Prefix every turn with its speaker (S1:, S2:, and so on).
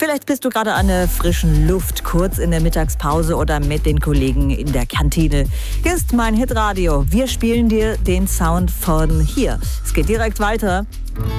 S1: Vielleicht bist du gerade an der frischen Luft, kurz in der Mittagspause oder mit den Kollegen in der Kantine. Hier ist mein Hitradio. Wir spielen dir den Sound von hier. Es geht direkt weiter.